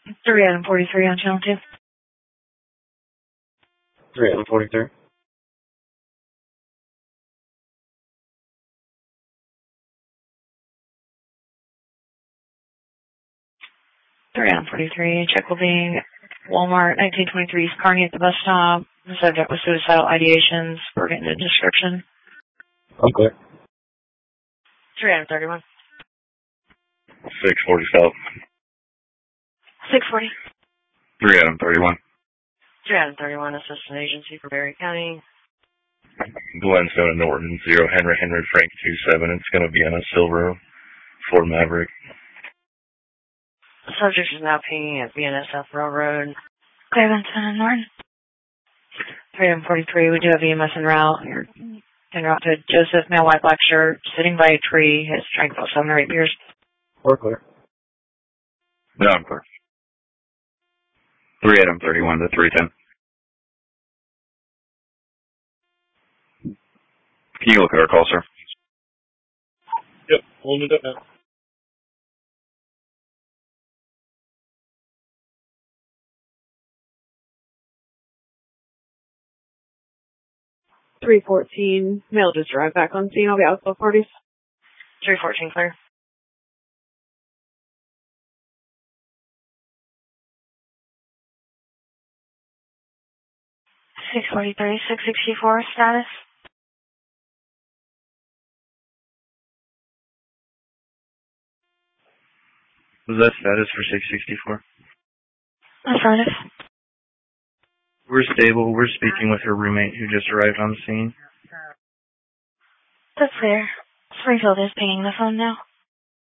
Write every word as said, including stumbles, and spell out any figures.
three Adam forty-three on channel two. three Adam forty-three. three Adam forty-three, check will be Walmart, nineteen twenty-three East Kearney at the bus stop. The subject was suicidal ideations. We're getting the description. Okay. three Adam thirty-one. six forty-seven. six forty. three Adam thirty-one. three Adam thirty-one, assistant agency for Berry County. Glenstone and Norton, zero Henry Henry Frank two seven. It's going to be on a silver Ford Maverick. The subject is now pinging at B N S F Railroad. Clevelandton and Norton. three Adam forty-three, we do have E M S en route. You're en route to Joseph, male white black shirt, sitting by a tree, has drank about seven or eight beers. We're clear. No, I'm clear. three Adam thirty-one to three ten. Can you look at our call, sir? Yep, holding it up now. three fourteen, male just arrived back on scene. I'll be out till forties. three fourteen clear. six forty-three, six sixty-four, status. Was that status for six sixty-four? Affirmative. We're stable. We're speaking with her roommate who just arrived on the scene. That's clear. Springfield is pinging the phone now.